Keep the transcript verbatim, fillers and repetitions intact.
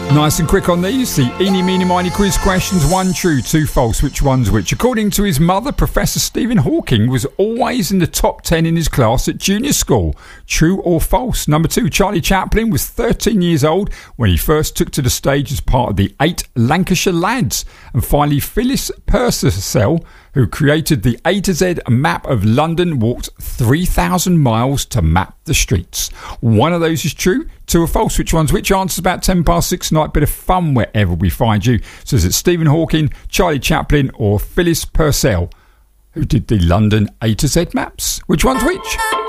Nice and quick on these. The eeny, meeny, miny quiz questions. One true, two false. Which one's which? According to his mother, Professor Stephen Hawking was always in the top ten in his class at junior school. True or false? Number two, Charlie Chaplin was thirteen years old when he first took to the stage as part of the Eight Lancashire Lads. And finally, Phyllis Purcell, who created the A to Z map of London, walked three thousand miles to map the streets. One of those is true, two are false. Which one's which? Answers about ten past six tonight. Bit of fun wherever we find you. So is it Stephen Hawking, Charlie Chaplin or Phyllis Purcell, who did the London A to Z maps? Which one's which?